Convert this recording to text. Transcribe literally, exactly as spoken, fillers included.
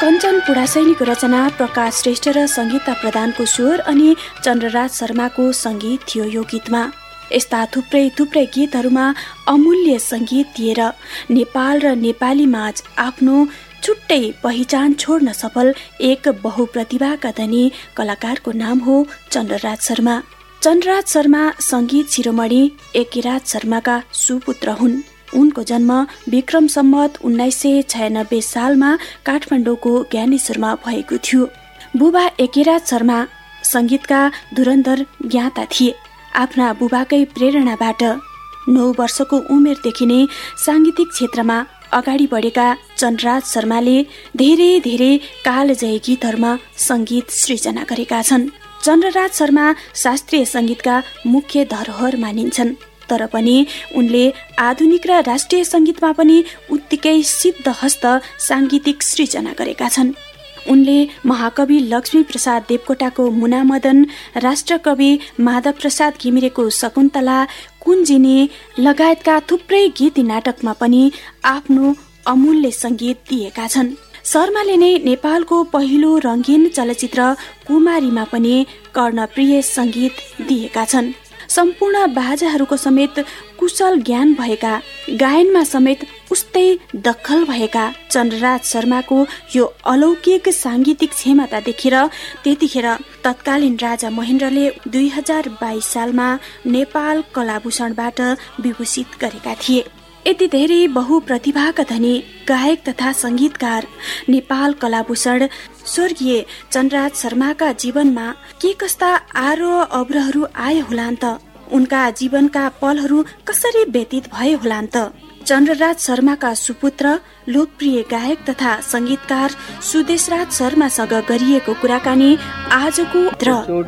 कञ्चन पुडासैनीको रचना, प्रकाश श्रेष्ठ र सङ्गीता प्रधानको स्वर अनि चन्द्रराज शर्माको सङ्गीत थियो यो गीतमा। यस्ता थुप्रै थुप्रै गीतहरूमा अमूल्य सङ्गीत दिएर नेपाल र नेपाली माझ आफ्नो छुट्टै पहिचान छोड्न सफल एक बहुप्रतिभाका धनी कलाकारको नाम हो चन्द्रराज शर्मा। चन्द्रराज शर्मा सङ्गीत शिरोमणि एकीराज शर्माका सुपुत्र हुन्। उनको जन्म विक्रम सम्वत उन्नाइस सय छयानब्बे सालमा काठमाडौँको ज्ञानेश्वरमा भएको थियो। बुबा एकीराज शर्मा सङ्गीतका धुरन्धर ज्ञाता थिए। आफ्ना बुबाकै प्रेरणाबाट नौ वर्षको उमेरदेखि नै साङ्गीतिक क्षेत्रमा अगाडि बढेका चन्द्रराज शर्माले धेरै धेरै कालजयी गीतहरूमा सङ्गीत सृजना गरेका छन्। चन्द्रराज शर्मा शास्त्रीय सङ्गीतका मुख्य धरोहर मानिन्छन्, तर पनि उनले आधुनिक र राष्ट्रिय सङ्गीतमा पनि उत्तिकै सिद्धहस्त साङ्गीतिक सृजना गरेका छन्। उनले महाकवि लक्ष्मी प्रसाद देवकोटाको मुनामदन, राष्ट्रकवि माधव प्रसाद घिमिरेको शकुन्तला, कुञ्जिनी लगायतका थुप्रै गीत नाटकमा पनि आफ्नो अमूल्य सङ्गीत दिएका छन्। शर्माले नै नेपालको पहिलो रङ्गीन चलचित्र कुमारीमा पनि कर्णप्रिय सङ्गीत दिएका छन्। सम्पूर्ण बाजाहरूको समेत कुशल ज्ञान भएका, गायनमा समेत उस्तै दखल भएका चन्द्रराज शर्माको यो अलौकिक साङ्गीतिक क्षमता देखेर त्यतिखेर तत्कालीन राजा महेन्द्रले दुई हजार बाइस सालमा नेपाल कलाभूषणबाट विभूषित गरेका थिए। यति धेरै बहुप्रतिभाका धनी गायक तथा सङ्गीतकार नेपाल कलाभूषण स्वर्गीय चन्द्रराज शर्माका जीवनमा के कस्ता आरोह अवरोहहरू आए होलान् त? उनका जीवनका पलहरू कसरी व्यतीत भए होलान् त? चन्द्रराज शर्माका सुपुत्र लोकप्रिय गायक तथा सङ्गीतकार सुदेशराज शर्मासँग गरिएको कुराकानी आजको